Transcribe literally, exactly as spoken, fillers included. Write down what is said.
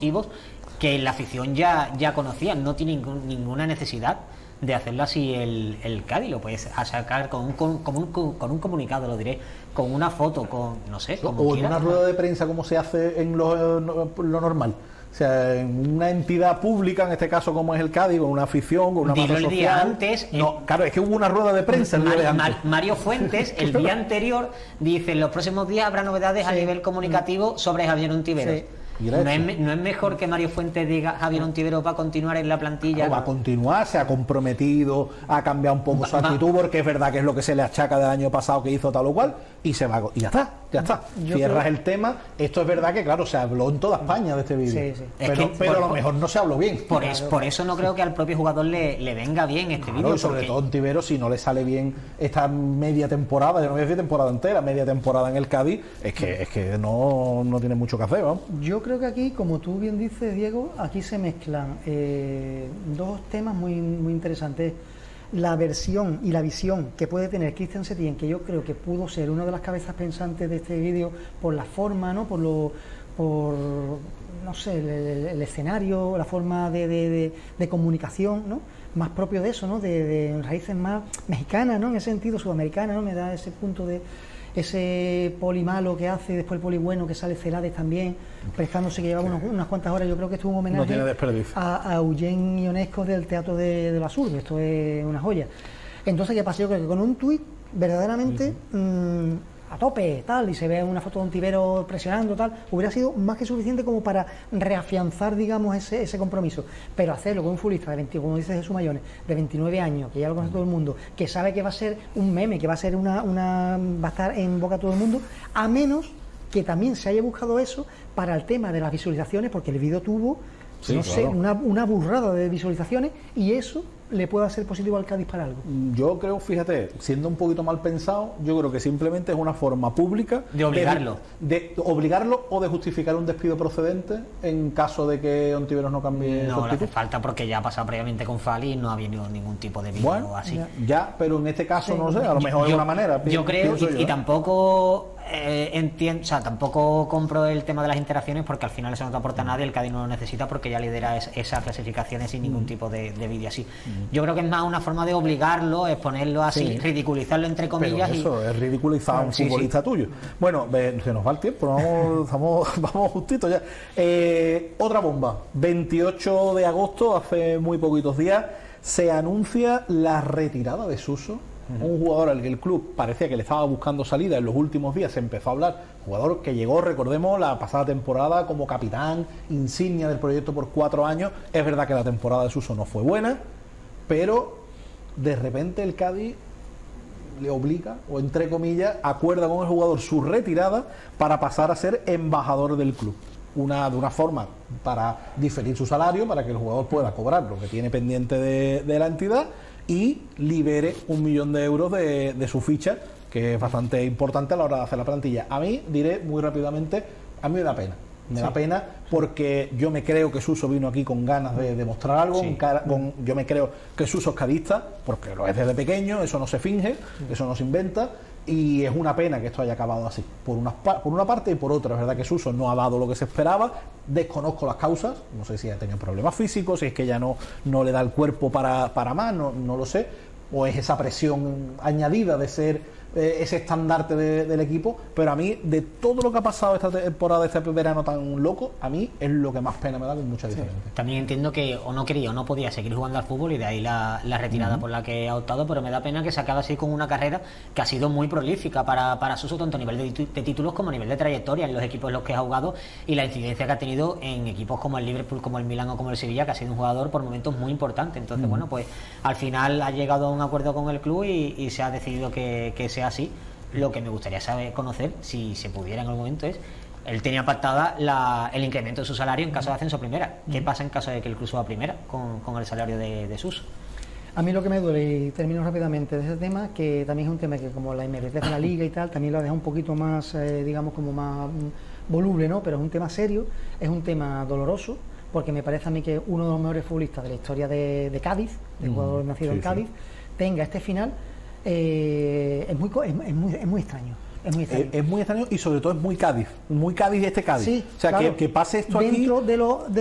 que la afición ya, ya conocía. No tiene ningún, ninguna necesidad de hacerlo así el, el Cádiz. Lo puedes sacar con un, con, un, con un comunicado, lo diré, con una foto, con no sé, como o quiera, en una rueda de prensa, como se hace en lo, lo normal. O sea, en una entidad pública, en este caso como es el Cádiz, con una afición, con una Dilo masa el social. Día antes, no, eh, claro, es que hubo una rueda de prensa el día de antes. Mario Fuentes, el día anterior, dice: en los próximos días habrá novedades sí. a nivel comunicativo sobre Javier Ontiveros. Sí. No es, no es mejor que Mario Fuentes diga: Javier Ontiveros va a continuar en la plantilla. No, va a continuar, se ha comprometido, ha cambiado un poco va, su actitud, va. porque es verdad que es lo que se le achaca del año pasado que hizo tal o cual, y se va, y ya está, ya está. Yo Cierras creo... el tema. Esto es verdad que, claro, se habló en toda España de este vídeo. Sí, sí. Pero, que, pero por, a lo mejor no se habló bien. Por, claro, eso, por eso no creo que al propio jugador le, le venga bien este claro, vídeo. Sobre porque... todo Ontiveros, si no le sale bien esta media temporada, yo no voy a decir temporada entera, media temporada en el Cádiz, es que, es que no, no tiene mucho que hacer, ¿no? Yo creo que aquí, como tú bien dices, Diego, aquí se mezclan eh, dos temas muy, muy interesantes. La versión y la visión que puede tener Cristian Setién, que yo creo que pudo ser una de las cabezas pensantes de este vídeo por la forma, ¿no? Por lo, por no sé, el, el, el escenario, la forma de, de, de, de comunicación, ¿no? Más propio de eso, ¿no? De, de raíces más mexicanas, ¿no? En ese sentido, sudamericana, ¿no? Me da ese punto de ese poli malo que hace, después el poli bueno que sale Celades también, prestándose, que llevaba unos, unas cuantas horas. Yo creo que esto es un homenaje no a, a Eugene Ionesco del Teatro de, de lo Absurdo. Esto es una joya. Entonces, ¿qué pasa? Yo creo que con un tuit verdaderamente sí, sí. Mmm, a tope, tal, y se ve una foto de Ontiveros presionando, tal, hubiera sido más que suficiente como para reafianzar, digamos, ese, ese compromiso. Pero hacerlo con un futbolista de veinte, como dice Jesús Mayones, de veintinueve años, que ya lo conoce todo el mundo, que sabe que va a ser un meme, que va a ser una, una va a estar en boca de todo el mundo, a menos que también se haya buscado eso para el tema de las visualizaciones, porque el vídeo tuvo, sí, no claro. sé, una, una burrada de visualizaciones, y eso le puede hacer positivo al Cádiz para algo. Yo creo, fíjate, siendo un poquito mal pensado, yo creo que simplemente es una forma pública de obligarlo, de, de obligarlo o de justificar un despido procedente en caso de que Ontiveros no cambie. No le hace falta, porque ya ha pasado previamente con Fali y no ha habido ningún tipo de vídeo bueno, así. Ya, ya, pero en este caso sí. no lo sé, a lo mejor yo, es una manera. Yo creo, y, yo, y tampoco eh, entiendo, o sea, tampoco compro el tema de las interacciones, porque al final eso no te aporta a nadie, el Cádiz no lo necesita porque ya lidera es, esas clasificaciones sin ningún mm. tipo de, de vídeo así. Mm. Yo creo que es más una forma de obligarlo, es ponerlo así, sí. ridiculizarlo entre comillas. Pero eso y... es ridiculizar a un sí, futbolista sí. tuyo. Bueno, ve, se nos va el tiempo, vamos, vamos, vamos justito ya. Eh, otra bomba, veintiocho de agosto, hace muy poquitos días, se anuncia la retirada de Suso. Uh-huh. Un jugador al que el club parecía que le estaba buscando salida en los últimos días, se empezó a hablar, jugador que llegó, recordemos, la pasada temporada como capitán insignia del proyecto por cuatro años. Es verdad que la temporada de Suso no fue buena, pero de repente el Cádiz le obliga, o entre comillas, acuerda con el jugador su retirada para pasar a ser embajador del club. Una, de una forma para diferir su salario, para que el jugador pueda cobrar lo que tiene pendiente de, de la entidad y libere un millón de euros de, de su ficha, que es bastante importante a la hora de hacer la plantilla. A mí, diré muy rápidamente, a mí me da pena. Me sí. da pena porque yo me creo que Suso vino aquí con ganas de demostrar algo, sí. con cara, con, yo me creo que Suso es cadista, porque lo es desde pequeño, eso no se finge, sí. eso no se inventa, y es una pena que esto haya acabado así, por una, por una parte y por otra. Es verdad que Suso no ha dado lo que se esperaba, desconozco las causas, no sé si ha tenido problemas físicos, si es que ya no, no le da el cuerpo para, para más, no, no lo sé, o es esa presión añadida de ser eh, ese estandarte de, del equipo, pero a mí, de todo lo que ha pasado esta temporada, este verano tan loco, a mí es lo que más pena me da, con mucha diferencia. Sí. También entiendo que o no quería o no podía seguir jugando al fútbol, y de ahí la, la retirada uh-huh. por la que ha optado, pero me da pena que se acabe así con una carrera que ha sido muy prolífica para, para Suso, tanto a nivel de, de títulos como a nivel de trayectoria en los equipos en los que ha jugado, y la incidencia que ha tenido en equipos como el Liverpool, como el Milán o como el Sevilla, que ha sido un jugador por momentos muy importante. Entonces, uh-huh. bueno, pues al final ha llegado a un acuerdo con el club y, y se ha decidido que, que sea así. Lo que me gustaría saber, conocer, si se pudiera en algún momento, es: él tenía pactada la, el incremento de su salario en caso de ascenso a primera. ¿Qué pasa en caso de que el club suba a primera con, con el salario de, de Suso? A mí lo que me duele, y termino rápidamente de ese tema, que también es un tema que, como la inmediatez de la liga y tal, también lo deja un poquito más, eh, digamos, como más mm, voluble, ¿no? Pero es un tema serio, es un tema doloroso, porque me parece a mí que uno de los mejores futbolistas de la historia de, de Cádiz, de mm, jugador nacido sí, en Cádiz, sí. tenga este final. Eh, es, muy, es, es, muy, es muy extraño, Es muy extraño. Es, es muy extraño y sobre todo es muy Cádiz, muy Cádiz este Cádiz. Sí, o sea, claro, que, que pase esto dentro aquí... de lo, de